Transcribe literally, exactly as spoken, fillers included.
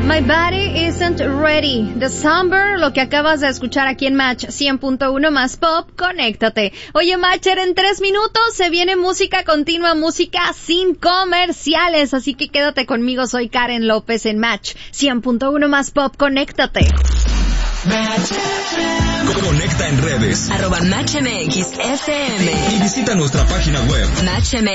My Body Isn't Ready, The Summer, lo que acabas de escuchar aquí en Match cien punto uno más Pop, conéctate. Oye, Matcher, en tres minutos se viene música continua, música sin comerciales, así que quédate conmigo, soy Karen López en Match cien punto uno más Pop, conéctate. Match. Conecta en redes. Arroba Match M X F M. Y visita nuestra página web. Match M X.